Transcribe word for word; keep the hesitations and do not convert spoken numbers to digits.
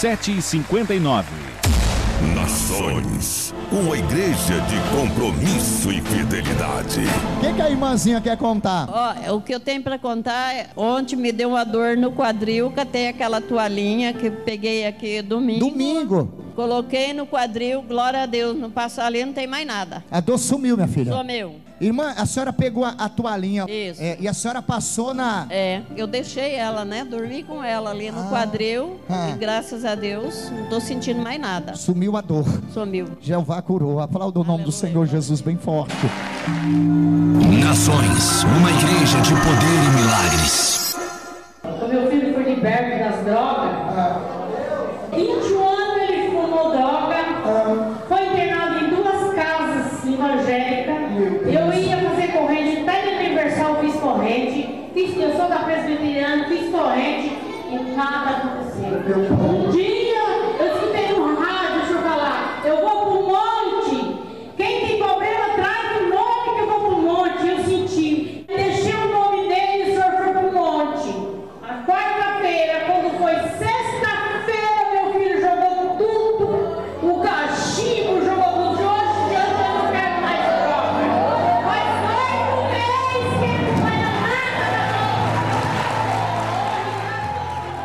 sete e cinquenta e nove. Nações, uma igreja de compromisso e fidelidade. O que, que a irmãzinha quer contar? Ó, o que eu tenho para contar é, ontem me deu uma dor no quadril, catei aquela toalhinha que eu peguei aqui domingo. Domingo. Coloquei no quadril, glória a Deus, não passou ali, não tem mais nada. A dor sumiu, minha filha. Sumiu. Irmã, a senhora pegou a, a toalhinha. Isso. É, e a senhora passou na... É, eu deixei ela, né? Dormi com ela ali no Ah. quadril. Ah. E graças a Deus, não tô sentindo mais nada. Sumiu a dor. Sumiu. Jeová curou. Aplauda o nome Aleluia. do Senhor Jesus bem forte. Nações, uma igreja de poder e milagres. Quando meu filho foi liberto das drogas, vinte e um anos ele fumou droga, foi internado em duas casas evangélicas. Eu ia fazer corrente, até de Universal fiz corrente, fiz, eu sou da Presbiteriana, fiz corrente e nada aconteceu. Um dia